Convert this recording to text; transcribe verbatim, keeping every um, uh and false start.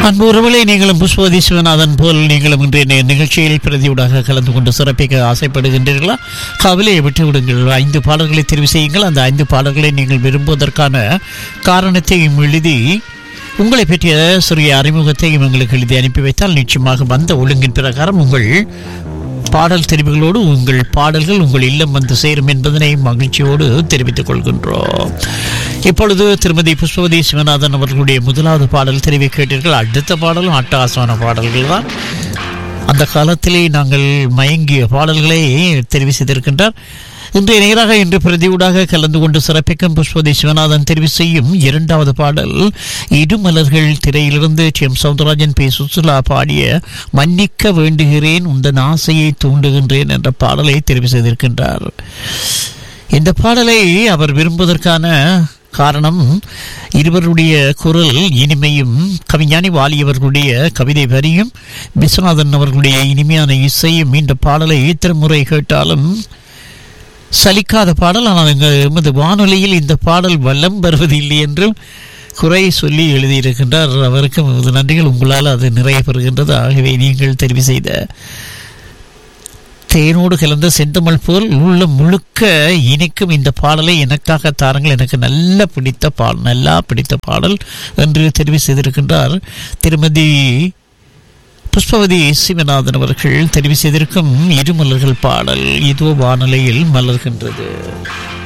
அன்பு உறவுகளை நீங்களும் புஷ்பவதி சிவநாதன் போல் நீங்களும் இன்றைய நிகழ்ச்சியில் பிரதியூடாக கலந்து கொண்டு சிறப்பிக்க ஆசைப்படுகின்றீர்களா? கவலையை விட்டு விடுங்கள். ஐந்து பாடல்களை தெரிவு செய்யுங்கள். அந்த ஐந்து பாடல்களை நீங்கள் விரும்புவதற்கான காரணத்தையும் எழுதி உங்களை பற்றிய சிறிய அறிமுகத்தையும் எங்களுக்கு எழுதி அனுப்பி வைத்தால் நிச்சயமாக வந்த ஒழுங்கின் பிரகாரம் உங்கள் பாடல் தெரிவுகளோடு உங்கள் பாடல்கள் உங்கள் இல்லம் வந்து சேரும் என்பதனை மகிழ்ச்சியோடு தெரிவித்துக் கொள்கின்றோம். இப்பொழுது திருமதி புஷ்பவதி சிவநாதன் அவர்களுடைய முதலாவது பாடல் தெரிவி கேட்டீர்கள். அடுத்த பாடலும் அட்டகாசமான பாடல்கள் தான். அந்த காலத்திலே நாங்கள் மயங்கிய பாடல்களை தெரிவு செய்திருக்கின்றார். இன்றைய நேராக இன்று பிரதியூடாக கலந்து கொண்டு சிறப்பிக்கும் புஷ்பவதி சிவநாதன் தெரிவு செய்யும் இரண்டாவது பாடல் இடுமலர்கள் திரையிலிருந்து டி எம் சௌந்தரராஜன் பி சுசுலா பாடிய மன்னிக்க வேண்டுகிறேன் உந்தன் ஆசையை தூண்டுகின்றேன் என்ற பாடலை தெரிவு செய்திருக்கின்றார். இந்த பாடலை அவர் விரும்புவதற்கான காரணம் இருவருடைய குரல் இனிமையும் கவிஞானி வாலியவர்களுடைய கவிதை வரியும் விஸ்வநாதன் அவர்களுடைய இனிமையான இசையும் இந்த பாடலை இத்தனை முறை கேட்டாலும் சலிக்காத பாடல். ஆனால் எமது வானொலியில் இந்த பாடல் வல்லம் வருவதில்லை என்றும் குறை சொல்லி எழுதியிருக்கின்றார். அவருக்கு நன்றிகள். உங்களால் அது நிறைய பெறுகின்றது. ஆகவே நீங்கள் தெரிவு செய்த தேனோடு கலந்த செந்தமிழ் போல் உள்ள முழுக்க இனிக்கும் இந்த பாடலை எனக்காக தாருங்கள், எனக்கு நல்ல பிடித்த பாடல் நல்லா பிடித்த பாடல் என்று தெரிவு செய்திருக்கின்றார் திருமதி புஷ்பவதி சிவநாதன் அவர்கள் தெரிவு செய்திருக்கும் இருமலர்கள் பாடல் இதோ வானொலியில் மலர்கின்றது.